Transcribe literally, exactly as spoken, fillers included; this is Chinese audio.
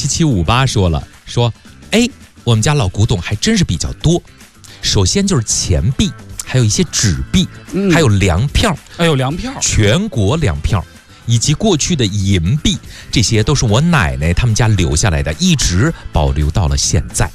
七七五八说了，说，哎，我们家老古董还真是比较多。首先就是钱币，还有一些纸币，嗯、还有粮票， 还有粮票， 全国粮票。以及过去的银币，这些都是我奶奶他们家留下来的，一直保留到了现在。